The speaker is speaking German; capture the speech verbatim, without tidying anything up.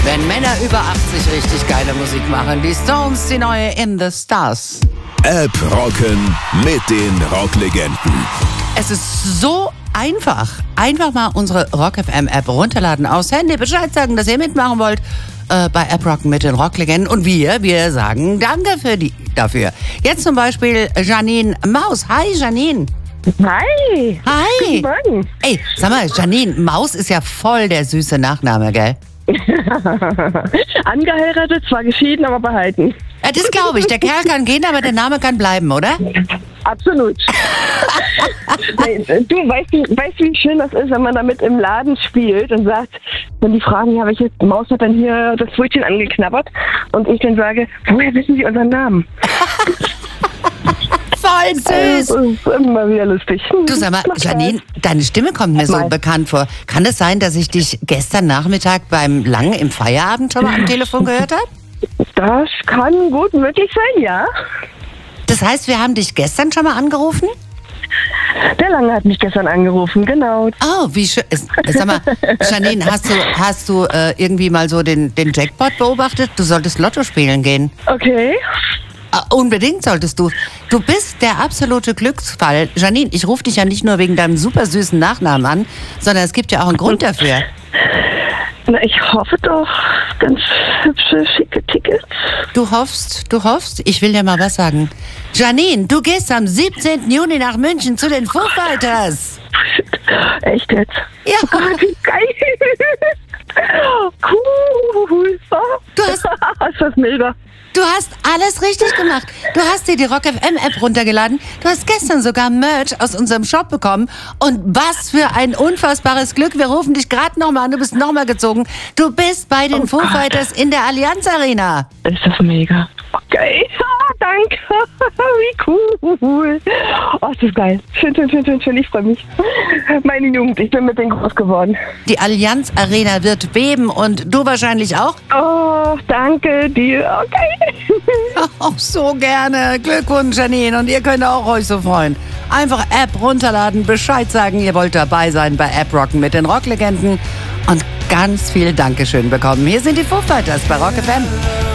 Wenn Männer über achtzig richtig geile Musik machen, die Stones, die neue In the Stars. App rocken mit den Rocklegenden. Es ist so einfach. Einfach mal unsere Rock F M App runterladen, aufs Handy, Bescheid sagen, dass ihr mitmachen wollt äh, bei App rocken mit den Rocklegenden. Und wir, wir sagen Danke für die, dafür. Jetzt zum Beispiel Janine Maus. Hi Janine. Hi. Hi. Guten Morgen. Ey, sag mal, Janine, Maus ist ja voll der süße Nachname, gell? Angeheiratet, zwar geschieden, aber behalten. Ja, das glaube ich. Der Kerl kann gehen, aber der Name kann bleiben, oder? Absolut. Du weißt, weißt, wie schön das ist, wenn man damit im Laden spielt und sagt, wenn die fragen, ja, welche Maus hat dann hier das Brötchen angeknabbert? Und ich dann sage, woher wissen Sie unseren Namen? Voll süß. Das ist immer wieder lustig. Du sag mal, Janine, deine Stimme kommt mir so Mal. bekannt vor. Kann es sein, dass ich dich gestern Nachmittag beim Langen im Feierabend schon mal am Telefon gehört habe? Das kann gut möglich sein, ja. Das heißt, wir haben dich gestern schon mal angerufen? Der Lange hat mich gestern angerufen, genau. Oh, wie schön. Es- Sag mal, Janine, hast du, hast du äh, irgendwie mal so den, den Jackpot beobachtet? Du solltest Lotto spielen gehen. Okay. Ah, unbedingt solltest du. Du bist der absolute Glücksfall. Janine, ich rufe dich ja nicht nur wegen deinem super süßen Nachnamen an, sondern es gibt ja auch einen Grund dafür. Na, ich hoffe doch. Ganz hübsche, schicke Tickets. Du hoffst, du hoffst, ich will dir mal was sagen. Janine, du gehst am siebzehnten Juni nach München zu den Foo Fighters. Echt jetzt? Ja. Oh Gott, wie geil. Cool. Du hast- ist das mega. Du hast alles richtig gemacht. Du hast dir die Rock F M App runtergeladen. Du hast gestern sogar Merch aus unserem Shop bekommen. Und was für ein unfassbares Glück. Wir rufen dich gerade nochmal an. Du bist nochmal gezogen. Du bist bei den Oh Foo Gott. Fighters in der Allianz Arena. Ist das mega. Okay. Ah, danke. Wie cool. Oh, ist das geil. Schön, schön, schön, schön, schön. Ich freue mich. Meine Jugend, ich bin mit denen groß geworden. Die Allianz Arena wird beben und du wahrscheinlich auch. Oh, danke dir. Okay. Auch so gerne. Glückwunsch, Janine. Und ihr könnt auch euch so freuen. Einfach App runterladen, Bescheid sagen, ihr wollt dabei sein bei App Rocken mit den Rocklegenden und ganz viel Dankeschön bekommen. Hier sind die Foo Fighters bei Rock F M.